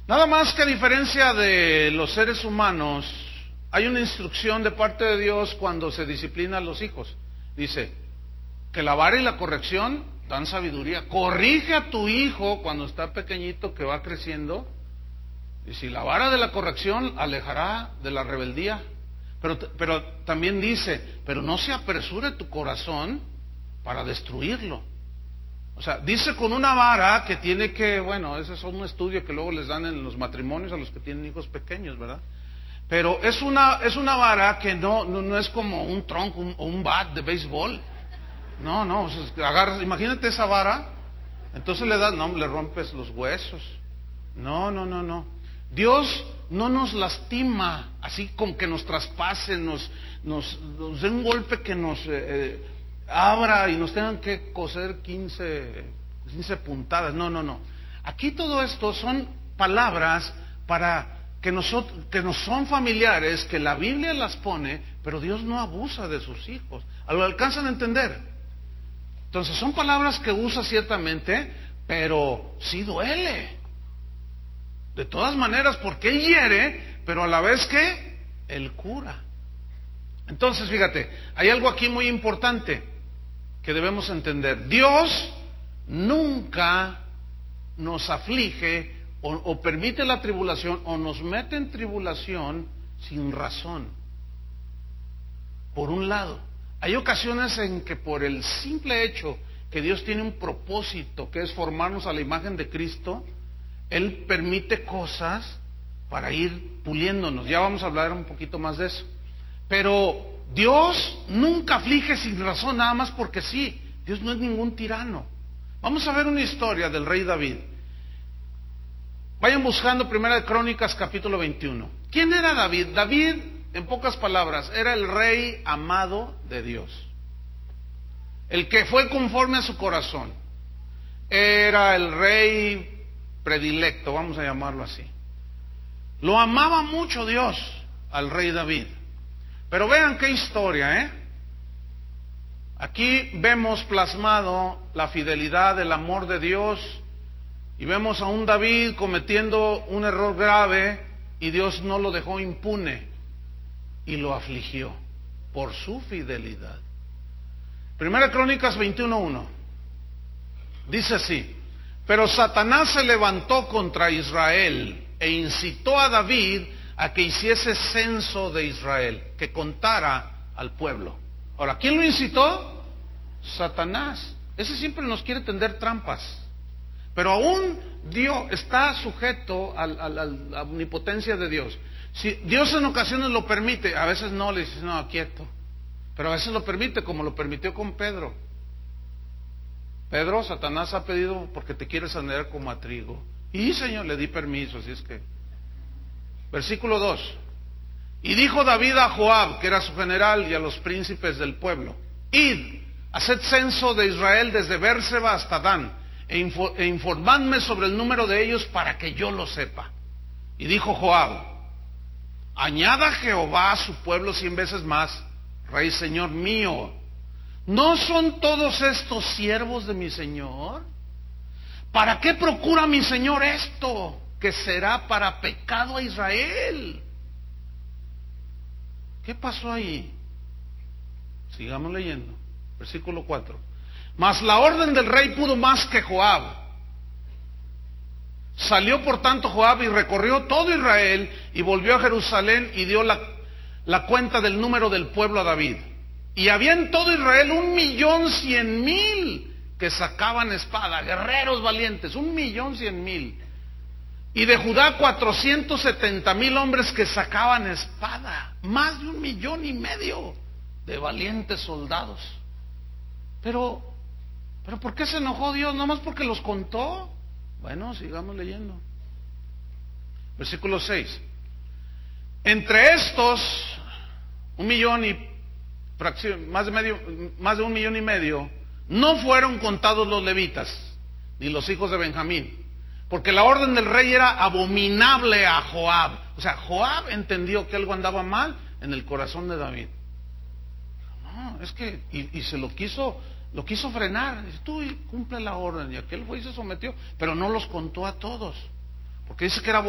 Nada más que a diferencia de los seres humanos, hay una instrucción de parte de Dios cuando se disciplina a los hijos. Dice que la vara y la corrección dan sabiduría. Corrige a tu hijo cuando está pequeñito, que va creciendo. Y si la vara de la corrección alejará de la rebeldía. Pero también dice, pero no se apresure tu corazón para destruirlo. O sea, dice con una vara que tiene que, bueno, ese es un estudio que luego les dan en los matrimonios a los que tienen hijos pequeños, ¿verdad? Pero es una vara que no es como un tronco o un bat de béisbol. No, o sea, agarras, imagínate esa vara, entonces le rompes los huesos. No. Dios no nos lastima así con que nos traspase, nos dé un golpe que nos abra y nos tengan que coser 15 puntadas. No. Aquí todo esto son palabras para que nos son familiares, que la Biblia las pone, pero Dios no abusa de sus hijos. ¿Lo alcanzan a entender? Entonces son palabras que usa ciertamente, pero sí duele. De todas maneras, porque Él hiere, pero a la vez que Él cura. Entonces, fíjate, hay algo aquí muy importante que debemos entender. Dios nunca nos aflige o permite la tribulación o nos mete en tribulación sin razón. Por un lado, hay ocasiones en que por el simple hecho que Dios tiene un propósito, que es formarnos a la imagen de Cristo, Él permite cosas para ir puliéndonos. Ya vamos a hablar un poquito más de eso. Pero Dios nunca aflige sin razón, nada más porque sí. Dios no es ningún tirano. Vamos a ver una historia del rey David. Vayan buscando Primera de Crónicas, capítulo 21. ¿Quién era David? David, en pocas palabras, era el rey amado de Dios. El que fue conforme a su corazón. Era el rey predilecto, vamos a llamarlo así. Lo amaba mucho Dios al rey David. Pero vean qué historia, Aquí vemos plasmado la fidelidad, el amor de Dios, y vemos a un David cometiendo un error grave, y Dios no lo dejó impune, y lo afligió por su fidelidad. Primera Crónicas 21:1 dice así: pero Satanás se levantó contra Israel e incitó a David a que hiciese censo de Israel, que contara al pueblo. Ahora, ¿quién lo incitó? Satanás. Ese siempre nos quiere tender trampas. Pero aún Dios está sujeto a la omnipotencia de Dios. Si Dios en ocasiones lo permite, a veces no, le dices, no, quieto. Pero a veces lo permite, como lo permitió con Pedro. Pedro, Satanás ha pedido porque te quiere sanear como a trigo. Y Señor, le di permiso, así es que. Versículo 2. Y dijo David a Joab, que era su general, y a los príncipes del pueblo: id, haced censo de Israel desde Bérseba hasta Dan, e informadme sobre el número de ellos para que yo lo sepa. Y dijo Joab: añada Jehová a su pueblo 100 veces más, rey señor mío. ¿No son todos estos siervos de mi señor? ¿Para qué procura mi señor esto, que será para pecado a Israel? ¿Qué pasó ahí? Sigamos leyendo. Versículo 4. Mas la orden del rey pudo más que Joab. Salió por tanto Joab y recorrió todo Israel y volvió a Jerusalén y dio la cuenta del número del pueblo a David. Y había en todo Israel 1,100,000 que sacaban espada, guerreros valientes, 1,100,000. Y de Judá 470,000 hombres que sacaban espada, más de 1,500,000 de valientes soldados. Pero ¿por qué se enojó Dios? ¿No más porque los contó? Bueno, sigamos leyendo. Versículo 6. Entre estos, 1,000,000 y más de 1,500,000, no fueron contados los levitas, ni los hijos de Benjamín, porque la orden del rey era abominable a Joab. O sea, Joab entendió que algo andaba mal en el corazón de David. No, es que, y se lo quiso frenar. Dice, tú cumple la orden, y aquel güey se sometió, pero no los contó a todos, porque dice que era